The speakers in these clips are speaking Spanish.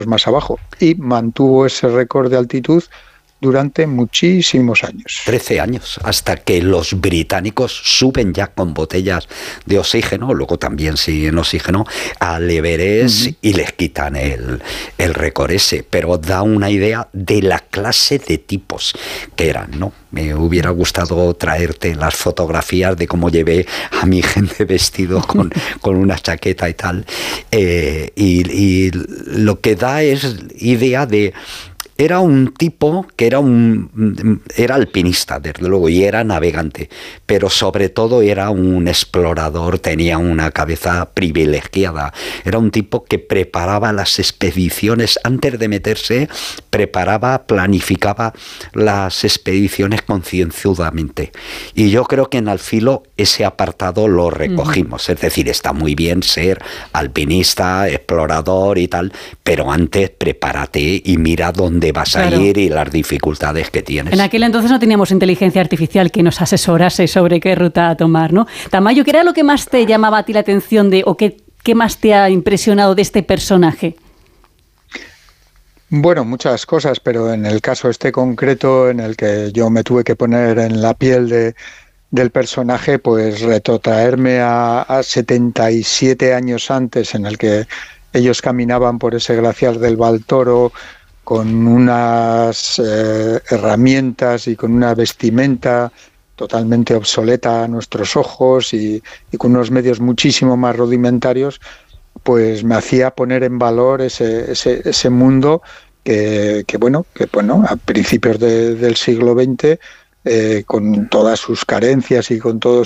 más abajo, y mantuvo ese récord de altitud durante muchísimos años. 13 años, hasta que los británicos suben ya con botellas de oxígeno, luego también sin oxígeno, al Everest y les quitan el récord ese. Pero da una idea de la clase de tipos que eran, ¿no? Me hubiera gustado traerte las fotografías de cómo llevé a mi gente vestido con una chaqueta y tal. Y lo que da es idea de... Era un tipo que era alpinista, desde luego, y era navegante, pero sobre todo era un explorador, tenía una cabeza privilegiada. Era un tipo que preparaba las expediciones antes de meterse, planificaba las expediciones concienzudamente. Y yo creo que en Al Filo ese apartado lo recogimos. Es decir, está muy bien ser alpinista, explorador y tal, pero antes prepárate y mira dónde vas a ir y las dificultades que tienes. En aquel entonces no teníamos inteligencia artificial que nos asesorase sobre qué ruta tomar, ¿no? Tamayo, ¿qué era lo que más te llamaba a ti la atención o qué más te ha impresionado de este personaje? Bueno, muchas cosas, pero en el caso este concreto en el que yo me tuve que poner en la piel del personaje, pues retrotraerme a 77 años antes, en el que ellos caminaban por ese glaciar del Val Toro con unas herramientas y con una vestimenta totalmente obsoleta a nuestros ojos y con unos medios muchísimo más rudimentarios, pues me hacía poner en valor ese mundo que a principios del siglo XX, con todas sus carencias y con todas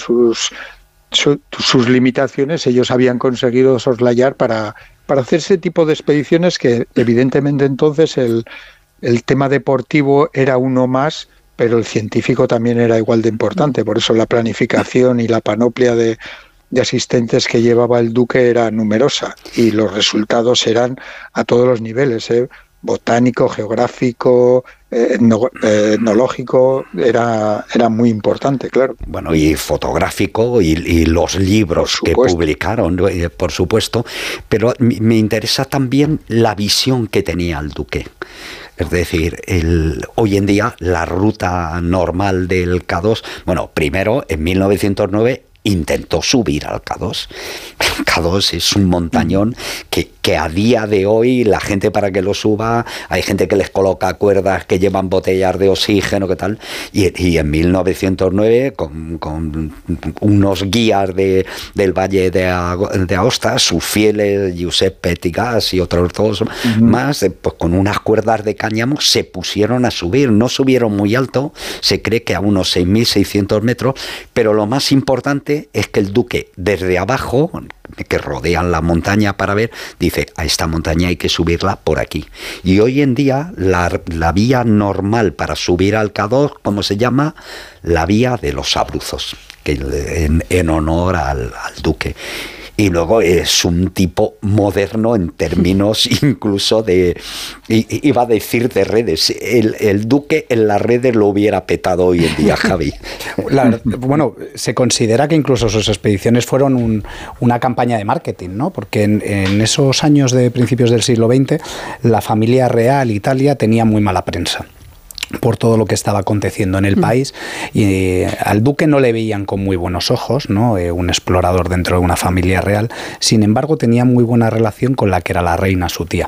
sus limitaciones, ellos habían conseguido soslayar para hacer ese tipo de expediciones que evidentemente entonces el tema deportivo era uno más, pero el científico también era igual de importante. Por eso la planificación y la panoplia de asistentes que llevaba el Duque era numerosa y los resultados eran a todos los niveles, botánico, geográfico, etnológico, era muy importante, claro. Bueno, y fotográfico y los libros que publicaron, por supuesto, pero me interesa también la visión que tenía el Duque. Es decir, hoy en día la ruta normal del K2, bueno, primero en 1909 intentó subir al K2. El K2 es un montañón que a día de hoy la gente, para que lo suba, hay gente que les coloca cuerdas que llevan botellas de oxígeno, ¿qué tal? Y en 1909 con unos guías del Valle de Aosta, sus fieles Josep Petigas y otros dos más, pues con unas cuerdas de cáñamo se pusieron a subir. No subieron muy alto, se cree que a unos 6.600 metros, pero lo más importante es que el Duque desde abajo, que rodean la montaña para ver, dice, a esta montaña hay que subirla por aquí. Y hoy en día la vía normal para subir al K2, ¿cómo se llama? La vía de los Abruzos, que en honor al Duque. Y luego es un tipo moderno en términos incluso iba a decir de redes. El Duque en las redes lo hubiera petado hoy en día, Javi. Bueno, se considera que incluso sus expediciones fueron una campaña de marketing, ¿no? Porque en esos años de principios del siglo XX, la familia real Italia tenía muy mala prensa por todo lo que estaba aconteciendo en el país, y al Duque no le veían con muy buenos ojos, ¿no? Un explorador dentro de una familia real. Sin embargo, tenía muy buena relación con la que era la reina, su tía,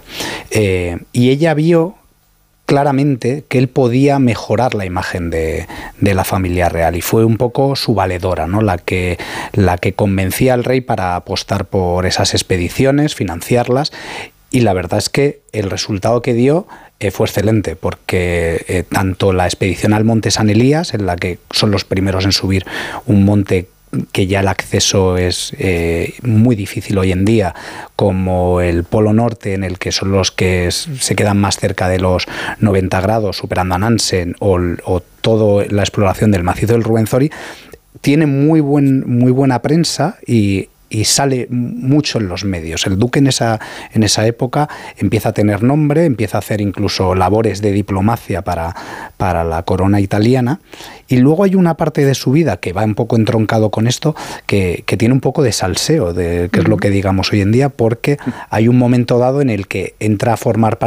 y ella vio claramente que él podía mejorar la imagen de la familia real, y fue un poco su valedora, ¿no? La que convencía al rey para apostar por esas expediciones, financiarlas. Y la verdad es que el resultado que dio fue excelente, porque tanto la expedición al Monte San Elías, en la que son los primeros en subir un monte que ya el acceso es muy difícil hoy en día, como el Polo Norte, en el que son los que se quedan más cerca de los 90 grados, superando a Nansen, o toda la exploración del macizo del Ruwenzori, tiene muy buena prensa, y y sale mucho en los medios. El duque en esa época empieza a tener nombre, empieza a hacer incluso labores de diplomacia para la corona italiana, y luego hay una parte de su vida que va un poco entroncado con esto, que tiene un poco de salseo, que es lo que digamos hoy en día, porque hay un momento dado en el que entra a formar parte